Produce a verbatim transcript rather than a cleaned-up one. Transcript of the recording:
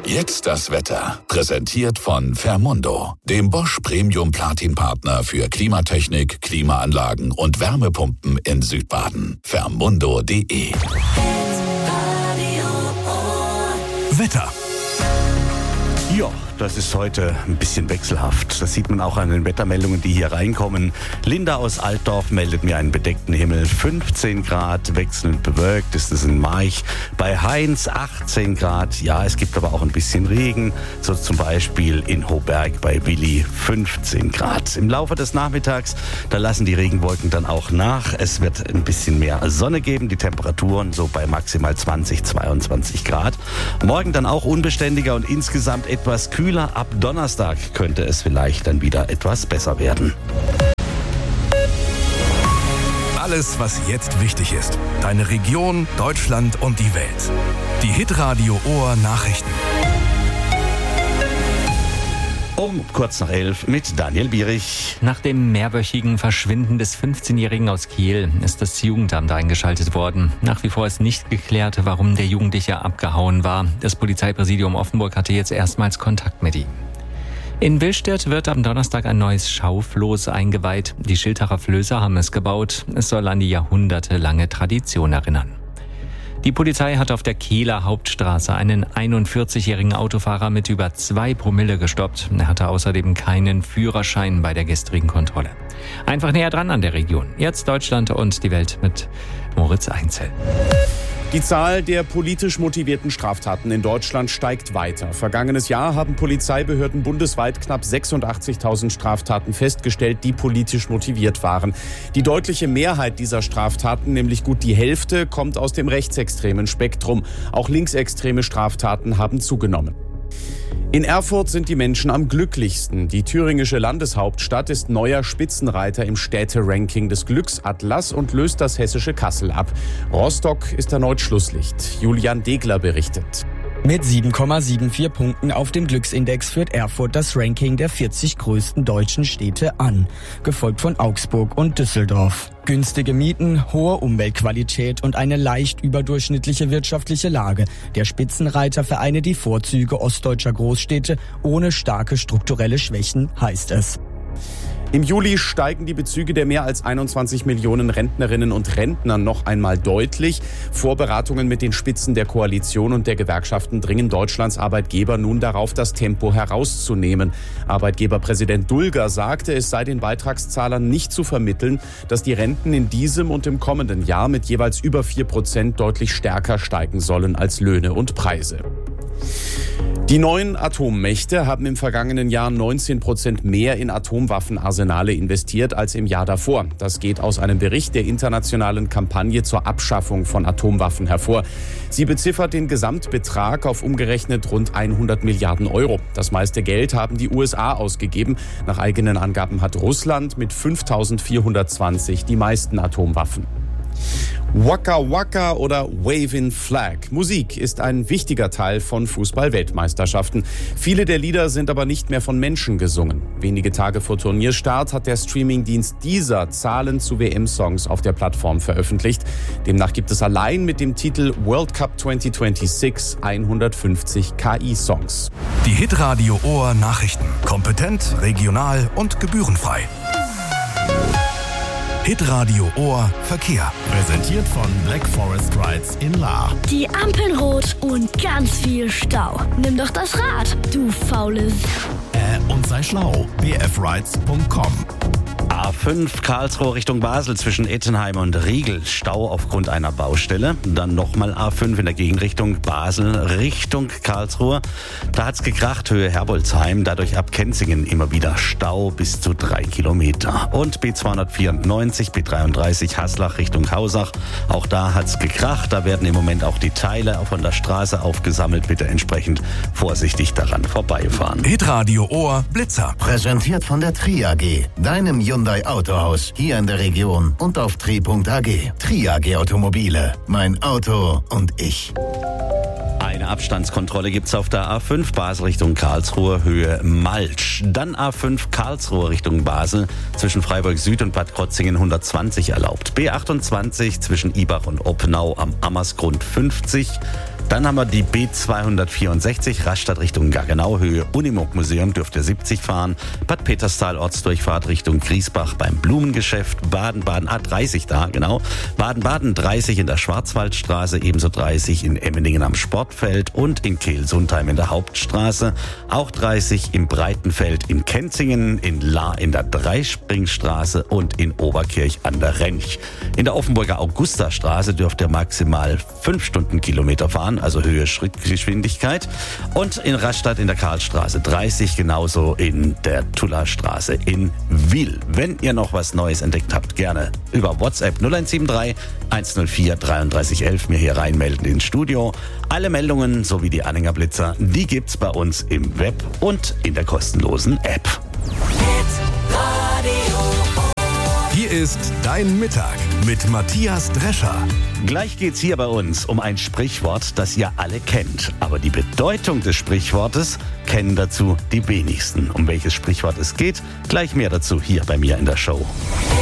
Jetzt das Wetter. Präsentiert von Fermundo, dem Bosch Premium Platin Partner für Klimatechnik, Klimaanlagen und Wärmepumpen in Südbaden. Fermundo punkt de. Wetter. Ja, das ist heute ein bisschen wechselhaft. Das sieht man auch an den Wettermeldungen, die hier reinkommen. Linda aus Altdorf meldet mir einen bedeckten Himmel. fünfzehn Grad, wechselnd bewölkt ist es in March. Bei Heinz achtzehn Grad. Ja, es gibt aber auch ein bisschen Regen. So zum Beispiel in Hohberg bei Willi fünfzehn Grad. Im Laufe des Nachmittags, da lassen die Regenwolken dann auch nach. Es wird ein bisschen mehr Sonne geben. Die Temperaturen so bei maximal zwanzig, zweiundzwanzig Grad. Morgen dann auch unbeständiger und insgesamt etwas kühler. Ab Donnerstag könnte es vielleicht dann wieder etwas besser werden. Alles, was jetzt wichtig ist. Deine Region, Deutschland und die Welt. Die Hitradio Ohr Nachrichten. Um kurz nach elf mit Daniel Bierich. Nach dem mehrwöchigen Verschwinden des fünfzehnjährigen aus Kiel ist das Jugendamt eingeschaltet worden. Nach wie vor ist nicht geklärt, warum der Jugendliche abgehauen war. Das Polizeipräsidium Offenburg hatte jetzt erstmals Kontakt mit ihm. In Willstedt wird am Donnerstag ein neues Schaufloß eingeweiht. Die Schiltacher Flößer haben es gebaut. Es soll an die jahrhundertelange Tradition erinnern. Die Polizei hat auf der Kieler Hauptstraße einen einundvierzigjährigen Autofahrer mit über zwei Promille gestoppt. Er hatte außerdem keinen Führerschein bei der gestrigen Kontrolle. Einfach näher dran an der Region. Jetzt Deutschland und die Welt mit Moritz Einzel. Die Zahl der politisch motivierten Straftaten in Deutschland steigt weiter. Vergangenes Jahr haben Polizeibehörden bundesweit knapp sechsundachtzigtausend Straftaten festgestellt, die politisch motiviert waren. Die deutliche Mehrheit dieser Straftaten, nämlich gut die Hälfte, kommt aus dem rechtsextremen Spektrum. Auch linksextreme Straftaten haben zugenommen. In Erfurt sind die Menschen am glücklichsten. Die thüringische Landeshauptstadt ist neuer Spitzenreiter im Städteranking des Glücksatlas und löst das hessische Kassel ab. Rostock ist erneut Schlusslicht. Julian Degler berichtet. Mit sieben Komma vierundsiebzig Punkten auf dem Glücksindex führt Erfurt das Ranking der vierzig größten deutschen Städte an, gefolgt von Augsburg und Düsseldorf. Günstige Mieten, hohe Umweltqualität und eine leicht überdurchschnittliche wirtschaftliche Lage. Der Spitzenreiter vereine die Vorzüge ostdeutscher Großstädte ohne starke strukturelle Schwächen, heißt es. Im Juli steigen die Bezüge der mehr als einundzwanzig Millionen Rentnerinnen und Rentner noch einmal deutlich. Vorberatungen mit den Spitzen der Koalition und der Gewerkschaften dringen Deutschlands Arbeitgeber nun darauf, das Tempo herauszunehmen. Arbeitgeberpräsident Dulger sagte, es sei den Beitragszahlern nicht zu vermitteln, dass die Renten in diesem und im kommenden Jahr mit jeweils über vier Prozent deutlich stärker steigen sollen als Löhne und Preise. Die neuen Atommächte haben im vergangenen Jahr neunzehn Prozent mehr in Atomwaffenarsenale investiert als im Jahr davor. Das geht aus einem Bericht der internationalen Kampagne zur Abschaffung von Atomwaffen hervor. Sie beziffert den Gesamtbetrag auf umgerechnet rund hundert Milliarden Euro. Das meiste Geld haben die U S A ausgegeben. Nach eigenen Angaben hat Russland mit fünftausendvierhundertzwanzig die meisten Atomwaffen. Waka Waka oder Waving Flag. Musik ist ein wichtiger Teil von Fußball-Weltmeisterschaften. Viele der Lieder sind aber nicht mehr von Menschen gesungen. Wenige Tage vor Turnierstart hat der Streamingdienst Deezer Zahlen zu W M-Songs auf der Plattform veröffentlicht. Demnach gibt es allein mit dem Titel World Cup zwanzig sechsundzwanzig hundertfünfzig K I-Songs. Die Hitradio Ohr Nachrichten. Kompetent, regional und gebührenfrei. Hitradio Ohr Verkehr. Präsentiert von Black Forest Rides in Lahr. Die Ampeln rot und ganz viel Stau. Nimm doch das Rad, du faules. Äh, und sei schlau. b f rides punkt com. A fünf Karlsruhe Richtung Basel zwischen Ettenheim und Riegel. Stau aufgrund einer Baustelle. Dann nochmal A fünf in der Gegenrichtung Basel Richtung Karlsruhe. Da hat's gekracht, Höhe Herbolzheim. Dadurch ab Kenzingen immer wieder Stau bis zu drei Kilometer. Und B zweihundertvierundneunzig, B dreiunddreißig Haslach Richtung Hausach. Auch da hat's gekracht. Da werden im Moment auch die Teile von der Straße aufgesammelt. Bitte entsprechend vorsichtig daran vorbeifahren. Hitradio Ohr Blitzer. Präsentiert von der Tri A G. Deinem Hyundai Autohaus. Hier in der Region und auf tri punkt a g. Tri A G Automobile. Mein Auto und ich. Eine Abstandskontrolle gibt's auf der A fünf Basel Richtung Karlsruhe, Höhe Malsch. Dann A fünf Karlsruhe Richtung Basel, zwischen Freiburg Süd und Bad Krotzingen hundertzwanzig erlaubt. B achtundzwanzig zwischen Ibach und Oppenau am Ammersgrund fünfzig. Dann haben wir die B zweihundertvierundsechzig, Rastatt Richtung Gaggenau, Höhe Unimog-Museum, dürfte siebzig fahren. Bad Peterstal, Ortsdurchfahrt Richtung Griesbach beim Blumengeschäft. Baden-Baden, ah, dreißig da, genau. Baden-Baden dreißig in der Schwarzwaldstraße, ebenso dreißig in Emmendingen am Sportfeld und in Kehl-Sundheim in der Hauptstraße. Auch dreißig im Breitenfeld in Kenzingen, in Lahr in der Dreispringstraße und in Oberkirch an der Rench. In der Offenburger Augustastraße dürft ihr maximal fünf Stundenkilometer fahren, also Höhe Schrittgeschwindigkeit. Und in Rastatt in der Karlstraße dreißig, genauso in der Tullerstraße in Wil. Wenn ihr noch was Neues entdeckt habt, gerne über WhatsApp null eins sieben drei eins null vier dreiunddreißig elf mir hier reinmelden ins Studio. Alle Meldungen sowie die Anhänger Blitzer, die gibt's bei uns im Web und in der kostenlosen App. Hier ist Dein Mittag mit Matthias Drescher. Gleich geht's hier bei uns um ein Sprichwort, das ihr alle kennt. Aber die Bedeutung des Sprichwortes kennen dazu die wenigsten. Um welches Sprichwort es geht, gleich mehr dazu hier bei mir in der Show.